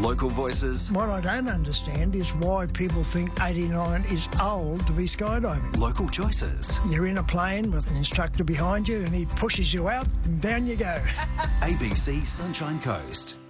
Local voices. What I don't understand is why people think 89 is old to be skydiving. Local choices. You're in a plane with an instructor behind you and he pushes you out and down you go. ABC Sunshine Coast.